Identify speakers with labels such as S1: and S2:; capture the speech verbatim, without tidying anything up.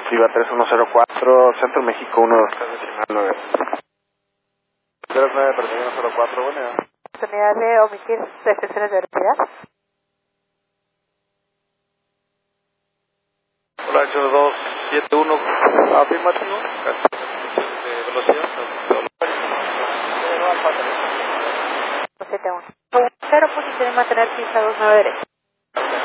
S1: Viva tres uno cero cuatro, Centro México uno dos tres decimal nueve. cero nueve tres uno cero cuatro, buena.
S2: Oportunidad de omitir restricciones de velocidad.
S1: Hola, ocho dos siete uno, afirmativo. De velocidad.
S2: siete uno. cero, posición y mantener pista dos nueve derecha.